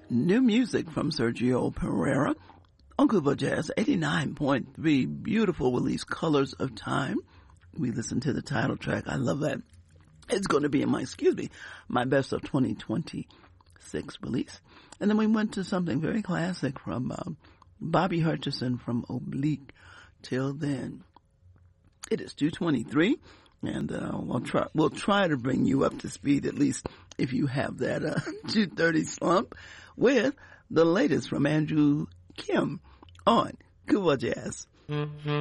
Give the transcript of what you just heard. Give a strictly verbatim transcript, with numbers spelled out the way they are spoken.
New music from Sergio Pereira. Uncle Jazz, eighty-nine point three, beautiful release, Colors of Time. We listened to the title track. I love that. It's going to be in my, excuse me, my best of twenty twenty-six release. And then we went to something very classic from uh, Bobby Hutcherson from Oblique. Till then, it is two twenty-three, and uh, we'll try we'll try to bring you up to speed, at least if you have that uh, two thirty slump, with the latest from Andrew Kim on Cuba Jazz. Mm-hmm.